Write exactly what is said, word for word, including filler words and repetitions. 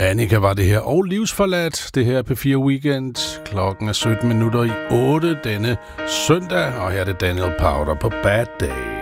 Annika var det her, og livsforladt. Det her er P fire Weekend. Klokken er sytten minutter i otte denne søndag, og her er det Daniel Powter på Bad Day.